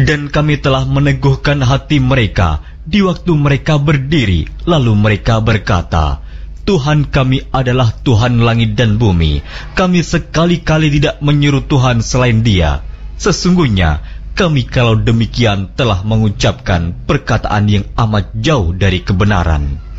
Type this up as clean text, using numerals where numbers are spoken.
Dan kami telah meneguhkan hati mereka di waktu mereka berdiri, lalu mereka berkata, Tuhan kami adalah Tuhan langit dan bumi. Kami sekali-kali tidak menyeru Tuhan selain Dia. Sesungguhnya kami kalau demikian telah mengucapkan perkataan yang amat jauh dari kebenaran.